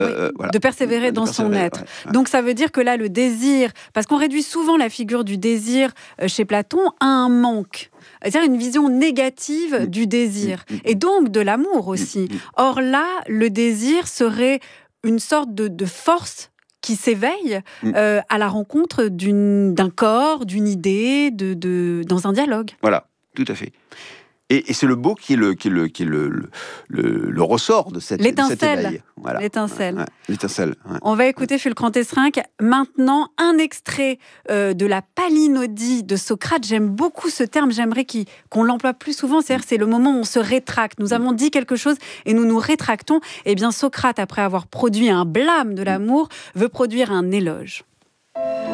de persévérer dans son être. Donc ça veut dire que là, le désir, parce qu'on réduit souvent la figure du désir chez Platon à un manque. C'est-à-dire une vision négative du désir, et donc de l'amour aussi. Or là, le désir serait une sorte de force qui s'éveille à la rencontre d'un corps, d'une idée, dans un dialogue. Voilà, tout à fait. Et c'est le beau qui est le ressort de cette éveil. Voilà. L'étincelle. L'étincelle. Ouais. On va écouter Fulcran Tesrinck maintenant un extrait de la palinodie de Socrate. J'aime beaucoup ce terme, j'aimerais qu'on l'emploie plus souvent. C'est le moment où on se rétracte. Nous avons dit quelque chose et nous nous rétractons. Eh bien, Socrate, après avoir produit un blâme de l'amour, veut produire un éloge.